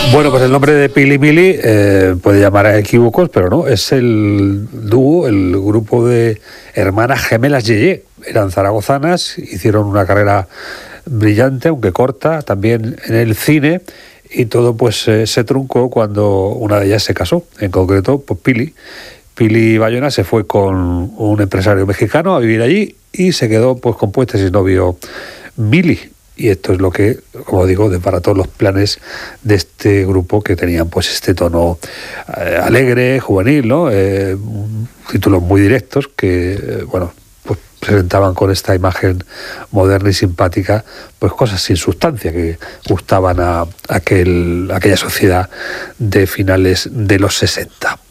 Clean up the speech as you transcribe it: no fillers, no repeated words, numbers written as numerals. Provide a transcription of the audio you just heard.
Bueno, pues el nombre de Pili Mili puede llamar a equívocos, pero no, es el dúo, el grupo de hermanas gemelas Yeye. Eran zaragozanas, hicieron una carrera brillante, aunque corta, también en el cine, y todo pues se truncó cuando una de ellas se casó, en concreto pues Pili Bayona se fue con un empresario mexicano a vivir allí y se quedó pues compuesta sin novio Mili. Y esto es lo que, como digo, desbarató los planes de este grupo, que tenían pues este tono alegre, juvenil, ¿no? Títulos muy directos que, bueno, pues presentaban con esta imagen moderna y simpática pues cosas sin sustancia que gustaban a aquella sociedad de finales de los 60.